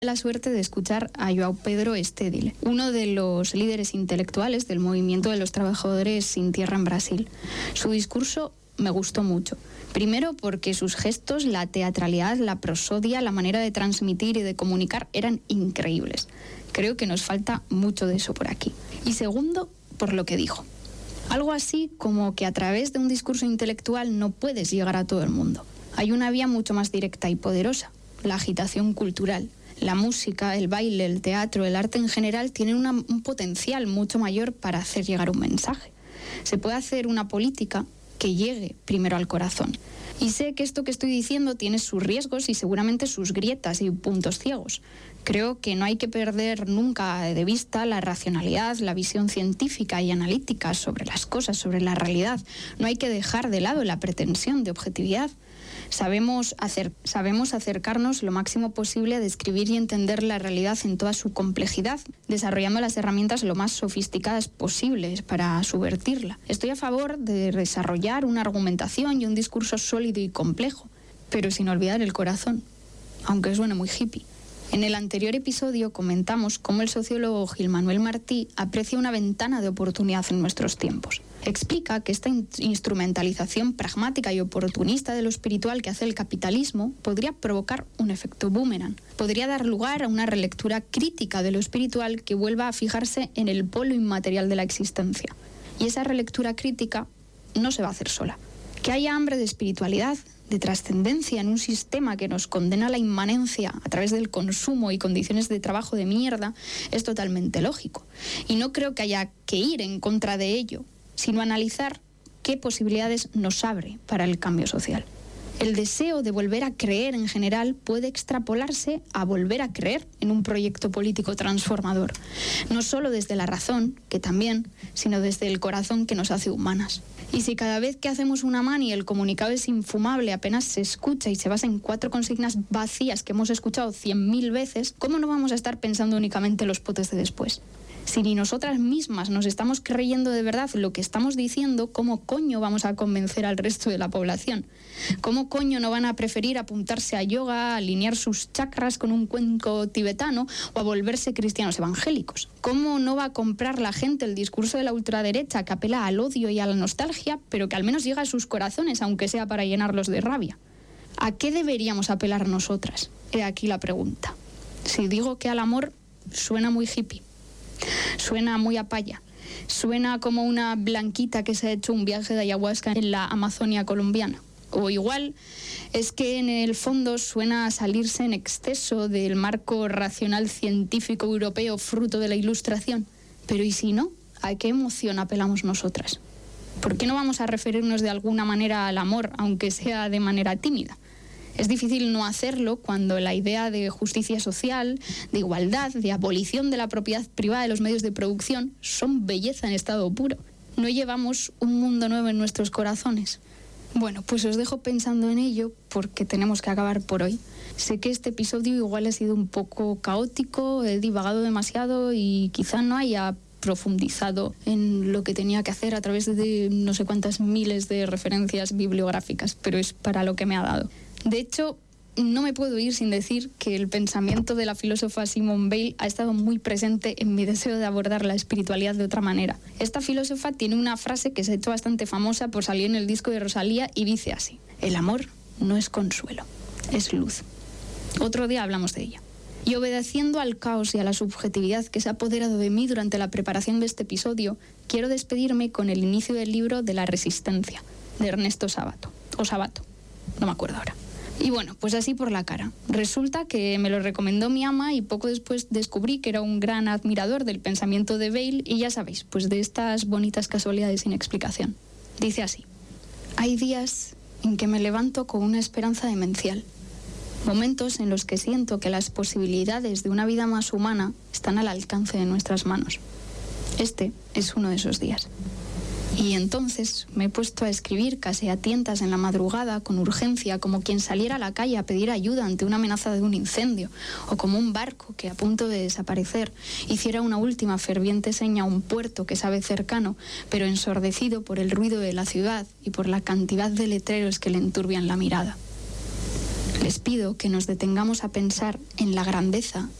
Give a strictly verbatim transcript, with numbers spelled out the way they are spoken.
la suerte de escuchar a João Pedro Stedile, uno de los líderes intelectuales del movimiento de los trabajadores sin tierra en Brasil. Su discurso me gustó mucho. Primero porque sus gestos, la teatralidad, la prosodia, la manera de transmitir y de comunicar eran increíbles. Creo que nos falta mucho de eso por aquí. Y segundo, por lo que dijo. Algo así como que a través de un discurso intelectual no puedes llegar a todo el mundo. Hay una vía mucho más directa y poderosa, la agitación cultural. La música, el baile, el teatro, el arte en general tienen una, un potencial mucho mayor para hacer llegar un mensaje. Se puede hacer una política que llegue primero al corazón. Y sé que esto que estoy diciendo tiene sus riesgos y seguramente sus grietas y puntos ciegos. Creo que no hay que perder nunca de vista la racionalidad, la visión científica y analítica sobre las cosas, sobre la realidad. No hay que dejar de lado la pretensión de objetividad. Sabemos, hacer, sabemos acercarnos lo máximo posible a describir y entender la realidad en toda su complejidad, desarrollando las herramientas lo más sofisticadas posibles para subvertirla. Estoy a favor de desarrollar una argumentación y un discurso sólido y complejo, pero sin olvidar el corazón, aunque suene muy hippie. En el anterior episodio comentamos cómo el sociólogo Gil Manuel Martí aprecia una ventana de oportunidad en nuestros tiempos. Explica que esta instrumentalización pragmática y oportunista de lo espiritual que hace el capitalismo podría provocar un efecto boomerang. Podría dar lugar a una relectura crítica de lo espiritual que vuelva a fijarse en el polo inmaterial de la existencia. Y esa relectura crítica no se va a hacer sola. Que haya hambre de espiritualidad, de trascendencia en un sistema que nos condena a la inmanencia a través del consumo y condiciones de trabajo de mierda es totalmente lógico. Y no creo que haya que ir en contra de ello, sino analizar qué posibilidades nos abre para el cambio social. El deseo de volver a creer en general puede extrapolarse a volver a creer en un proyecto político transformador, no solo desde la razón, que también, sino desde el corazón que nos hace humanas. Y si cada vez que hacemos una mani el comunicado es infumable, apenas se escucha y se basa en cuatro consignas vacías que hemos escuchado cien mil veces, ¿cómo no vamos a estar pensando únicamente en los potes de después? Si ni nosotras mismas nos estamos creyendo de verdad lo que estamos diciendo, ¿cómo coño vamos a convencer al resto de la población? ¿Cómo coño no van a preferir apuntarse a yoga, a alinear sus chakras con un cuenco tibetano o a volverse cristianos evangélicos? ¿Cómo no va a comprar la gente el discurso de la ultraderecha que apela al odio y a la nostalgia, pero que al menos llega a sus corazones, aunque sea para llenarlos de rabia? ¿A qué deberíamos apelar nosotras? He aquí la pregunta. Si digo que al amor, suena muy hippie. Suena muy a paya, suena como una blanquita que se ha hecho un viaje de ayahuasca en la Amazonia colombiana. O igual es que en el fondo suena a salirse en exceso del marco racional científico europeo fruto de la Ilustración. Pero ¿y si no? ¿A qué emoción apelamos nosotras? ¿Por qué no vamos a referirnos de alguna manera al amor, aunque sea de manera tímida? Es difícil no hacerlo cuando la idea de justicia social, de igualdad, de abolición de la propiedad privada de los medios de producción son belleza en estado puro. ¿No llevamos un mundo nuevo en nuestros corazones? Bueno, pues os dejo pensando en ello porque tenemos que acabar por hoy. Sé que este episodio igual ha sido un poco caótico, he divagado demasiado y quizá no haya profundizado en lo que tenía que hacer a través de no sé cuántas miles de referencias bibliográficas, pero es para lo que me ha dado. De hecho, no me puedo ir sin decir que el pensamiento de la filósofa Simone Weil ha estado muy presente en mi deseo de abordar la espiritualidad de otra manera. Esta filósofa tiene una frase que se ha hecho bastante famosa por salir en el disco de Rosalía y dice así: el amor no es consuelo, es luz. Otro día hablamos de ella. Y obedeciendo al caos y a la subjetividad que se ha apoderado de mí durante la preparación de este episodio, quiero despedirme con el inicio del libro de La Resistencia, de Ernesto Sabato, o Sabato, no me acuerdo ahora. Y bueno, pues así por la cara. Resulta que me lo recomendó mi ama y poco después descubrí que era un gran admirador del pensamiento de Weil y ya sabéis, pues de estas bonitas casualidades sin explicación. Dice así: hay días en que me levanto con una esperanza demencial. Momentos en los que siento que las posibilidades de una vida más humana están al alcance de nuestras manos. Este es uno de esos días. Y entonces me he puesto a escribir casi a tientas en la madrugada, con urgencia, como quien saliera a la calle a pedir ayuda ante una amenaza de un incendio, o como un barco que a punto de desaparecer hiciera una última ferviente seña a un puerto que sabe cercano, pero ensordecido por el ruido de la ciudad y por la cantidad de letreros que le enturbian la mirada. Les pido que nos detengamos a pensar en la grandeza